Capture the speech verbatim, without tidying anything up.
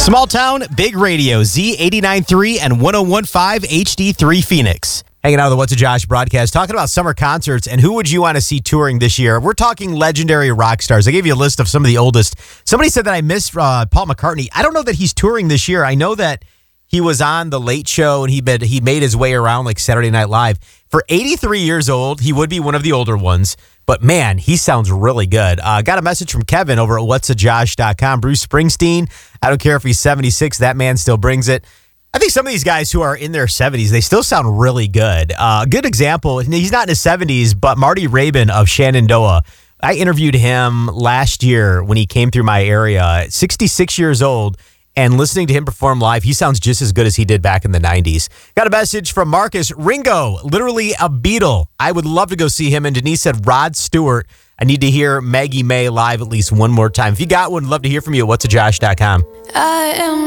Small town, big radio, Z eighty-nine point three and one oh one point five H D three Phoenix. Hanging out with the What's a Josh broadcast, talking about summer concerts and who would you want to see touring this year. We're talking legendary rock stars. I gave you a list of some of the oldest. Somebody said that I missed uh, Paul McCartney. I don't know that he's touring this year. I know that he was on The Late Show and he been, he made his way around like Saturday Night Live. For eighty-three years old, he would be one of the older ones. But man, he sounds really good. Uh, got a message from Kevin over at whats a josh dot com. Bruce Springsteen, I don't care if he's seventy-six, that man still brings it. I think some of these guys who are in their seventies, they still sound really good. A uh, good example, he's not in his seventies, but Marty Raybon of Shenandoah. I interviewed him last year when he came through my area, sixty-six years old, and listening to him perform live, he sounds just as good as he did back in the nineties. Got a message from Marcus. Ringo, literally a Beatle. I would love to go see him. And Denise said, Rod Stewart. I need to hear Maggie May live at least one more time. If you got one, love to hear from you at whats a josh dot com. I am